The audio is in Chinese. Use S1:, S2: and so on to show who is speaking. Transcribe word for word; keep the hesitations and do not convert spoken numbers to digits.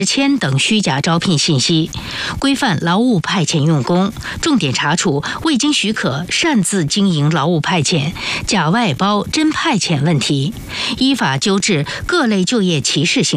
S1: 签等虚假招聘信息，规范劳务派遣用工，重点查处未经许可擅自经营劳务派遣、假外包、真派遣问题，依法纠治各类就业歧视行